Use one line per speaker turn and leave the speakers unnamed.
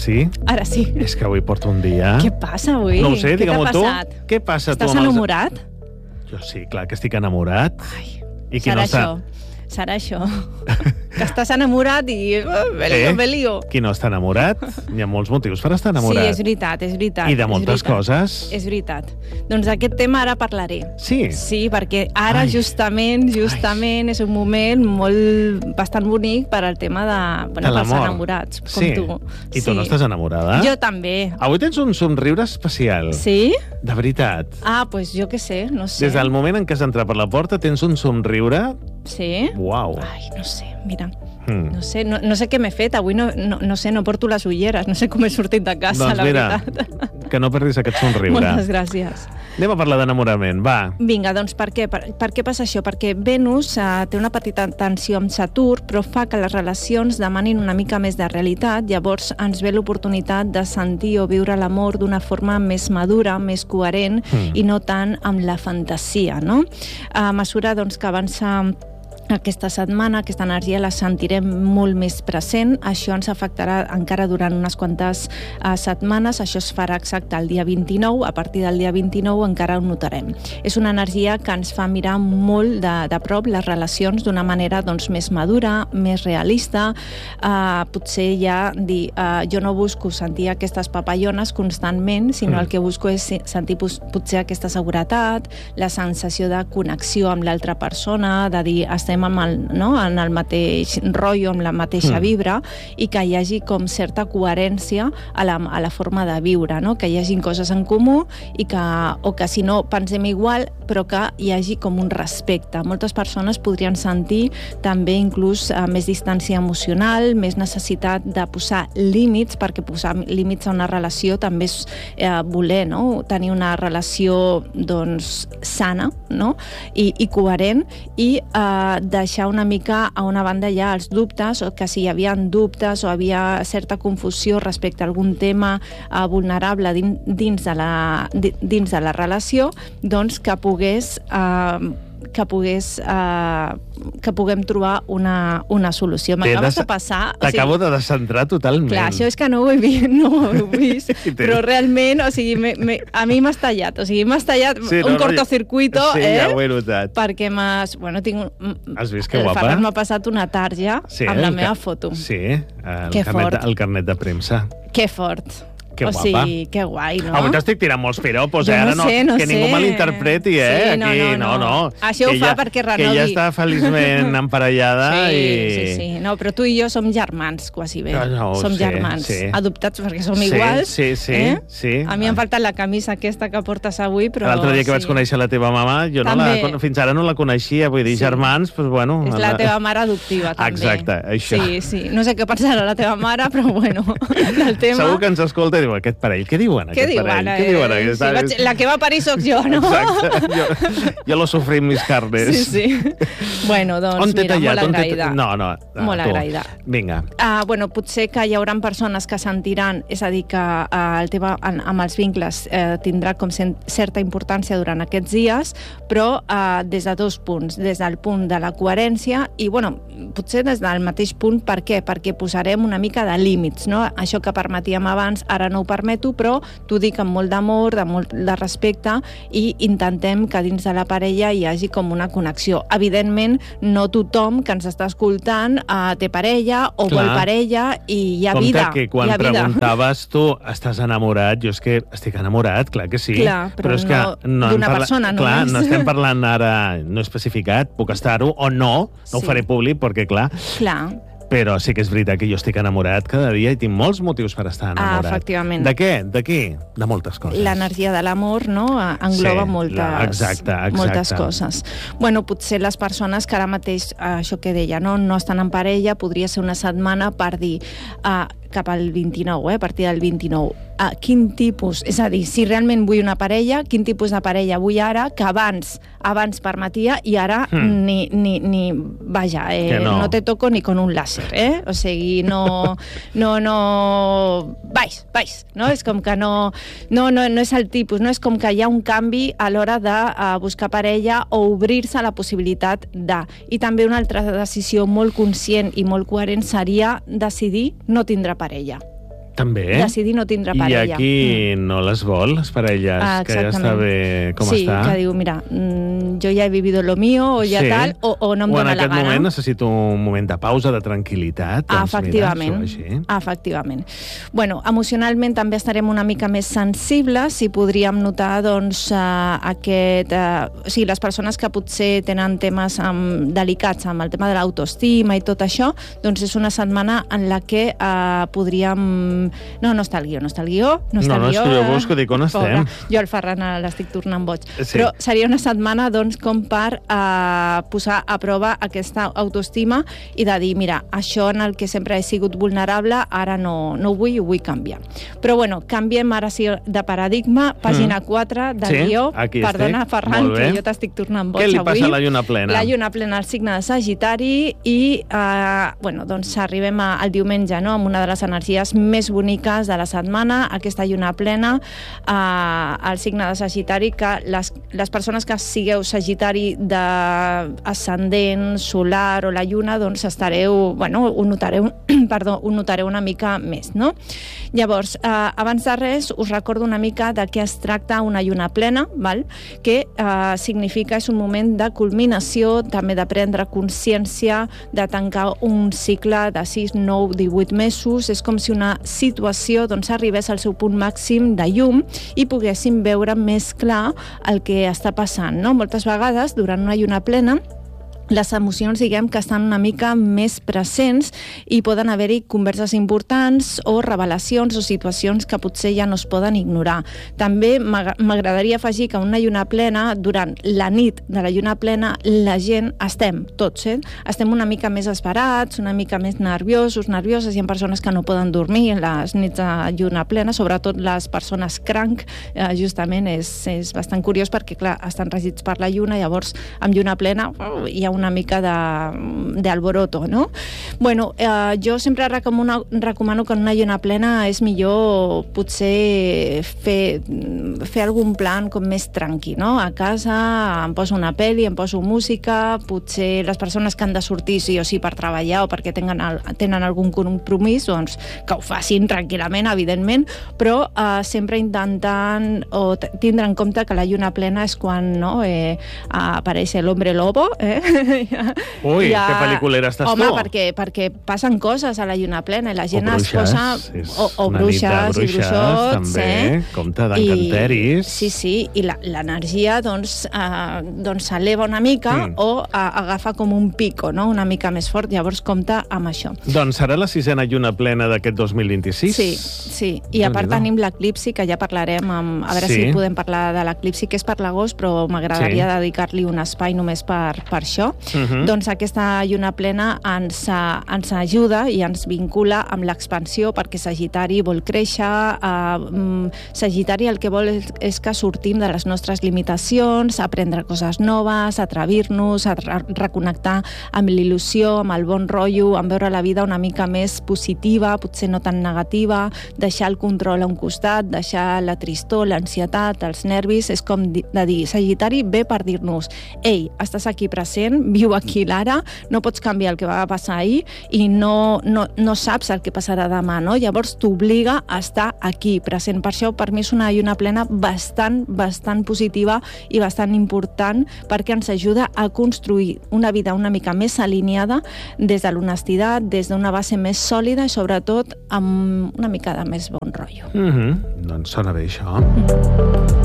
sí?
Ara sí.
És que avui porto un dia...
Què passa avui?
No ho sé, digue-m'ho tu.
Què t'ha passat?
Què passa tu?
Estàs enamorat?
Jo sí, clar que estic enamorat.
Ai,
I qui
serà
no està...
això. Serà això. Que estàs enamorat i... me lío.
Qui no està enamorat? Hi ha molts motius per estar enamorat.
Sí, és veritat.
I de moltes coses.
És veritat. Doncs d'aquest tema ara parlaré.
Sí?
Sí, perquè ara justament és un moment bastant bonic per al tema de pels enamorats, com tu.
I tu no estàs enamorada?
Jo també.
Avui tens un somriure especial.
Sí?
De veritat.
Ah, doncs jo què sé, no sé.
Des del moment en què has entrat per la porta tens un somriure...
Sí?
Uau.
Ai, no sé, mira. No sé què m'he fet. Avui no sé, no porto les ulleres. No sé com he sortit de casa, la veritat.
Doncs mira, que no perdis aquest somriure.
Moltes gràcies.
Anem a parlar d'enamorament, va.
Vinga, doncs per què? Per què passa això? Perquè Venus té una petita tensió amb Saturn, però fa que les relacions demanin una mica més de realitat. Llavors ens ve l'oportunitat de sentir o viure l'amor d'una forma més madura, més coherent i no tant amb la fantasia, no? A mesura doncs, que avança aquesta setmana, aquesta energia la sentirem molt més present. Això ens afectarà encara durant unes quantes setmanes. Això es farà exacte el dia 29. A partir del dia 29 encara ho notarem. És una energia que ens fa mirar molt de prop les relacions d'una manera doncs, més madura, més realista. Potser ja dir, jo no busco sentir aquestes papallones constantment, sinó el que busco és sentir potser aquesta seguretat, la sensació de connexió amb l'altra persona, de dir, estem en el mateix rotllo, amb la mateixa vibra, i que hi hagi com certa coherència a la forma de viure, no? Que hi hagi coses en comú o que si no pensem igual, però que hi hagi com un respecte. Moltes persones podrien sentir també inclús més distància emocional, més necessitat de posar límits, perquè posar límits a una relació també és voler, no? Tenir una relació doncs, sana, no? I coherent, i deixar una mica a una banda ja els dubtes, o que si hi havia dubtes o havia certa confusió respecte a algun tema vulnerable dins de la relació, doncs que puguem trobar una solució. M'acabes de passar...
T'acabo de descentrar totalment.
Clar, això és que no ho he vist, però realment, o sigui, a mi m'has tallat, un cortocircuito,
Sí, ja ho he notat.
perquè
Has vist que guapa?
El Ferran m'ha passat una tarja amb la meva foto.
Sí, el carnet de premsa.
Que fort.
Que guapa.
O sigui, que guai, no?
Avui t'estic tirant molts piropos, ara
no sé.
Que ningú malinterpreti,
Sí,
aquí, no.
Això ho fa perquè renovi.
Que ella està feliçment emparellada
Sí. No, però tu i jo som germans, quasi bé. Som germans. Adoptats perquè som iguals.
Sí.
A mi em falta la camisa aquesta que portes avui, però...
L'altre dia que vaig conèixer la teva mama, jo fins ara no la coneixia, vull dir, germans, doncs bueno...
És la teva mare adoptiva, també.
Exacte, això.
Sí. No sé què pensarà la teva mare, però bueno, del tema...
Segur que ens escolta i diu, aquest parell, què diuen?
Què diuen? La que va parir sóc jo, no?
Exacte, jo lo sofrí en mis carnes.
Sí. Bueno, doncs mira, molt agraïda.
No,
molt agraïda.
Vinga.
Potser que hi haurà persones que sentiran, és a dir, que el tema amb els vincles tindrà com certa importància durant aquests dies, però des de dos punts. Des del punt de la coherència i, potser des del mateix punt. Per què? Perquè posarem una mica de límits, no? Això que permetíem abans, ara no ho permeto, però t'ho dic amb molt d'amor, de molt de respecte, i intentem que dins de la parella hi hagi com una connexió. Evidentment, no tothom que ens està escoltant té parella o vol parella, i hi ha vida.
Compte que quan preguntaves tu, estàs enamorat? Jo és que estic enamorat, clar que sí.
Clar, però és que d'una persona només.
Clar, no estem parlant ara, no especificat, puc estar-ho o no ho faré públic, perquè clar... Però sí que és veritat que jo estic enamorat cada dia i tinc molts motius per estar enamorat.
Efectivament.
De què? De què? De moltes coses.
L'energia de l'amor, no?, engloba moltes coses. Potser les persones que ara mateix, això que deia, no estan en parella, podria ser una setmana per dir... cap al 29, a partir del 29. Quin tipus, és a dir, si realment vull una parella, quin tipus de parella vull ara, que abans permetia i ara no te toco ni con un láser, o sigui, no, baix, no? És com que no és el tipus, no? És com que hi ha un canvi a l'hora de buscar parella o obrir-se a la possibilitat de. I també una altra decisió molt conscient i molt coherent seria decidir no tindre parella.
També?
Decidir no tindre parella.
I aquí no les vol, les parelles, que ja està bé com està.
Sí, que diu, mira, jo ja he vivido lo mío, o ja tal, o no em dóna la gana.
O en aquest moment necessito un moment de pausa, de tranquil·litat. Doncs
Efectivament. Bueno, emocionalment també estarem una mica més sensibles i podríem notar, doncs, les persones que potser tenen temes delicats amb el tema de l'autoestima i tot això, doncs és una setmana en la que podríem... No està el guió. No, és que jo busco, dic, on estem? Jo al Ferran l'estic tornant boig. Sí. Però seria una setmana, doncs, com per posar a prova aquesta autoestima i de dir, mira, això en el que sempre he sigut vulnerable, ara no ho vull canviar. Però, bueno, canviem ara sí de paradigma, pàgina 4 del guió. Perdona, Ferran, que jo t'estic tornant boig avui.
Què li passa a la lluna plena?
La lluna plena al signe de Sagitari i, doncs, arribem al diumenge, no?, amb una de les energies més boniques de la setmana, aquesta lluna plena al signe de Sagitari, que les persones que sigueu Sagitari d'ascendent, solar o la lluna, doncs ho notareu una mica més, no? Llavors, abans de res, us recordo una mica de què es tracta una lluna plena, val? Que significa, és un moment de culminació, també de prendre consciència, de tancar un cicle de 6, 9, 18 mesos, és com si una situació arribés al seu punt màxim de llum i poguéssim veure més clar el que està passant, no? Moltes vegades, durant una lluna plena, les emocions, diguem, que estan una mica més presents i poden haver-hi converses importants o revelacions o situacions que potser ja no es poden ignorar. També m'agradaria afegir que una lluna plena, durant la nit de la lluna plena, la gent, tots, estem una mica més esperats, una mica més nerviosos, nervioses. Hi ha persones que no poden dormir en les nits de lluna plena, sobretot les persones cranc, justament és bastant curiós perquè, clar, estan regits per la lluna, llavors amb lluna plena hi ha una mica d'alboroto, no? Bueno, jo sempre recomano que en una lluna plena és millor potser fer algun plan com més tranqui, no? A casa em poso una pel·li, em poso música, potser les persones que han de sortir sí o sí per treballar o perquè tenen algun compromís, doncs que ho facin tranquil·lament, evidentment, però sempre intentant o tindre en compte que la lluna plena és quan apareix l'hombre lobo,
Ui, que pel·liculera estàs tu?
Home, perquè passen coses a la lluna plena i la gent es posa... O bruixes i bruixots,
també, compte d'encanteris.
Sí, i l'energia doncs s'eleva una mica o agafa com un pico, no?, una mica més fort, llavors compte amb això.
Doncs serà la 6a lluna plena d'aquest 2026?
Sí, i a part tenim l'eclipsi, que ja parlarem, a veure si podem parlar de l'eclipsi, que és per l'agost, però m'agradaria dedicar-li un espai només per això. Doncs aquesta lluna plena ens ajuda i ens vincula amb l'expansió, perquè Sagitari vol créixer, Sagitari el que vol és que sortim de les nostres limitacions, aprendre coses noves, atrevir-nos, a reconnectar amb l'il·lusió, amb el bon rotllo, amb veure la vida una mica més positiva, potser no tan negativa, deixar el control a un costat, deixar la tristor, l'ansietat, els nervis, és com de dir, Sagitari ve per dir-nos, ei, estàs aquí present, viu aquí l'ara, no pots canviar el que va passar ahir i no saps el que passarà demà, no? Llavors t'obliga a estar aquí present. Per això, per mi és una lluna plena bastant positiva i bastant important, perquè ens ajuda a construir una vida una mica més alineada des de l'honestitat, des d'una base més sòlida i sobretot amb una mica de més bon rotllo.
Doncs sona bé això.